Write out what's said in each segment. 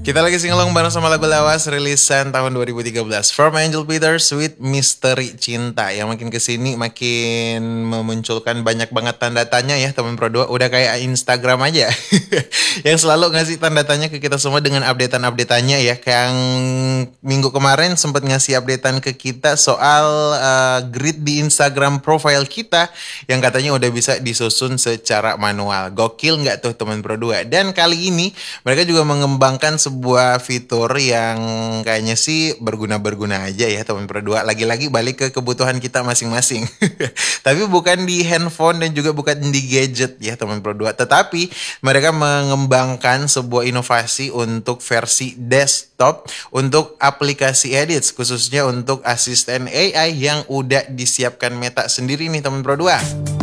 Kita lagi singelong bareng sama lagu lawas rilisan tahun 2013 From Angel Peters with Misteri Cinta. Yang makin kesini makin memunculkan banyak banget tanda tanya ya teman Pro 2. Udah kayak Instagram aja yang selalu ngasih tanda tanya ke kita semua dengan updatean-updateannya ya. Kayak yang minggu kemarin sempat ngasih updatean ke kita soal grid di Instagram profile kita yang katanya udah bisa disusun secara manual. Gokil nggak tuh teman Pro 2? Dan kali ini mereka juga mengembangkan sebuah fitur yang kayaknya sih berguna-berguna aja ya teman Pro 2. Lagi-lagi balik ke kebutuhan kita masing-masing. Tapi bukan di handphone dan juga bukan di gadget ya teman Pro 2. Tetapi mereka mengembangkan sebuah inovasi untuk versi desktop untuk aplikasi edits, khususnya untuk asisten AI yang udah disiapkan Meta sendiri nih teman Pro 2.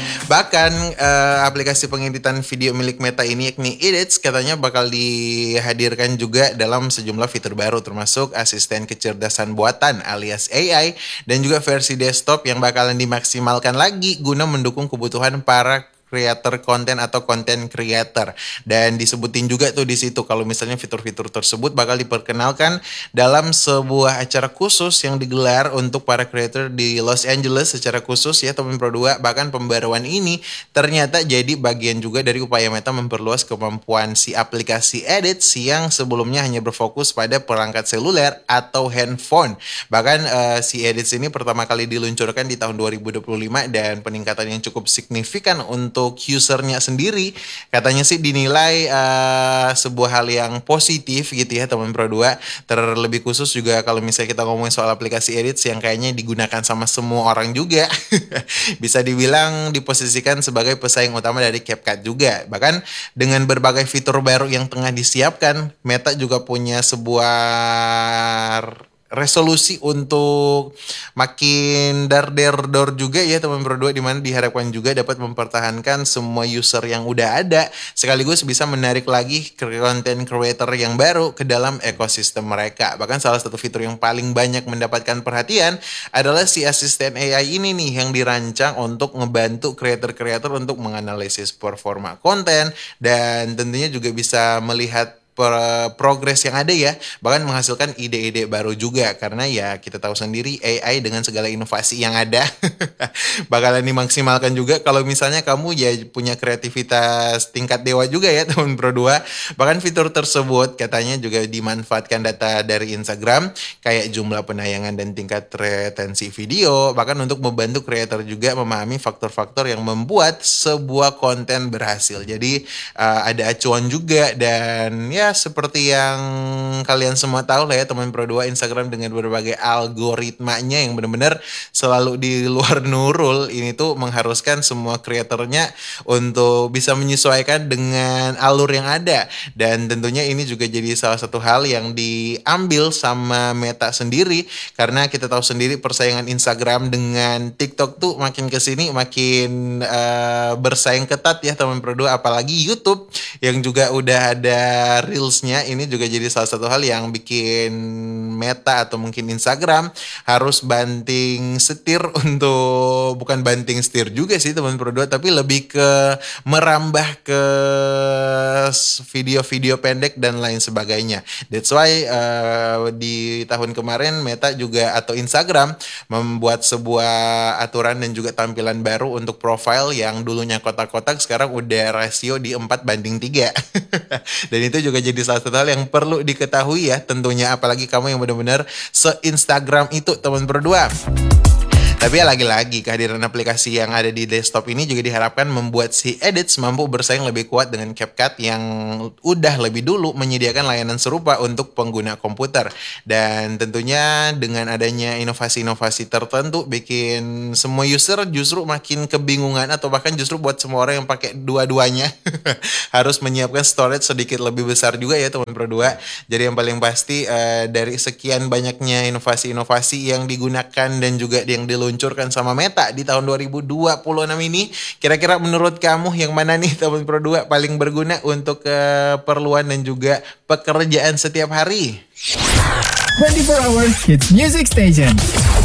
Bahkan aplikasi pengeditan video milik Meta ini yakni Edits katanya bakal dihadirkan juga dalam sejumlah fitur baru termasuk asisten kecerdasan buatan alias AI dan juga versi desktop yang bakalan dimaksimalkan lagi guna mendukung kebutuhan para creator konten atau content creator. Dan disebutin juga tuh di situ kalau misalnya fitur-fitur tersebut bakal diperkenalkan dalam sebuah acara khusus yang digelar untuk para creator di Los Angeles secara khusus ya teman Pro 2. Bahkan pembaruan ini ternyata jadi bagian juga dari upaya Meta memperluas kemampuan si aplikasi Edits yang sebelumnya hanya berfokus pada perangkat seluler atau handphone. Bahkan si Edits ini pertama kali diluncurkan di tahun 2025 dan peningkatan yang cukup signifikan untuk usernya sendiri katanya sih dinilai sebuah hal yang positif gitu ya teman Pro 2. Terlebih khusus juga kalau misalnya kita ngomongin soal aplikasi Edits yang kayaknya digunakan sama semua orang juga. Bisa dibilang diposisikan sebagai pesaing utama dari CapCut juga. Bahkan dengan berbagai fitur baru yang tengah disiapkan, Meta juga punya sebuah resolusi untuk makin dar juga ya teman Pro 2, dimana diharapkan juga dapat mempertahankan semua user yang udah ada sekaligus bisa menarik lagi content creator yang baru ke dalam ekosistem mereka. Bahkan salah satu fitur yang paling banyak mendapatkan perhatian adalah si asisten AI ini nih yang dirancang untuk ngebantu creator-creator untuk menganalisis performa konten dan tentunya juga bisa melihat progres yang ada ya, bahkan menghasilkan ide-ide baru juga karena ya kita tahu sendiri AI dengan segala inovasi yang ada bakalan dimaksimalkan juga kalau misalnya kamu ya punya kreativitas tingkat dewa juga ya teman Pro 2. Bahkan fitur tersebut katanya juga dimanfaatkan data dari Instagram kayak jumlah penayangan dan tingkat retensi video, bahkan untuk membantu kreator juga memahami faktor-faktor yang membuat sebuah konten berhasil. Jadi ada acuan juga dan ya seperti yang kalian semua tahu lah ya teman Pro 2, Instagram dengan berbagai algoritmanya yang benar-benar selalu di luar nurul ini tuh mengharuskan semua kreatornya untuk bisa menyesuaikan dengan alur yang ada. Dan tentunya ini juga jadi salah satu hal yang diambil sama Meta sendiri karena kita tahu sendiri persaingan Instagram dengan TikTok tuh makin kesini makin bersaing ketat ya teman Pro 2, apalagi YouTube yang juga udah ada Reels-nya. Ini juga jadi salah satu hal yang bikin Meta atau mungkin Instagram harus banting setir untuk, bukan banting setir juga sih teman Pro 2, tapi lebih ke merambah ke video-video pendek dan lain sebagainya. That's why di tahun kemarin Meta juga atau Instagram membuat sebuah aturan dan juga tampilan baru untuk profile yang dulunya kotak-kotak sekarang udah rasio di 4:3. Dan itu juga jadi salah satu hal yang perlu diketahui ya tentunya, apalagi kamu yang benar-benar se-Instagram itu teman Pro 2. Tapi ya lagi-lagi kehadiran aplikasi yang ada di desktop ini juga diharapkan membuat si Edits mampu bersaing lebih kuat dengan CapCut yang udah lebih dulu menyediakan layanan serupa untuk pengguna komputer. Dan tentunya dengan adanya inovasi-inovasi tertentu bikin semua user justru makin kebingungan atau bahkan justru buat semua orang yang pakai dua-duanya harus menyiapkan storage sedikit lebih besar juga ya teman Pro 2. Jadi yang paling pasti dari sekian banyaknya inovasi-inovasi yang digunakan dan juga yang diluncurkan sama Meta di tahun 2026 ini, kira-kira menurut kamu yang mana nih teman Pro 2 paling berguna untuk keperluan dan juga pekerjaan setiap hari? 24 Hour Kids Music Station.